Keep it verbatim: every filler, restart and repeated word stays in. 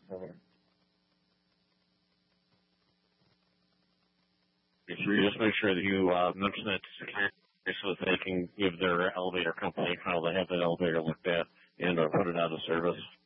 Okay. So you just make sure that you uh, mention that to security so that they can give their elevator company how they have that elevator looked at and or put it out of service.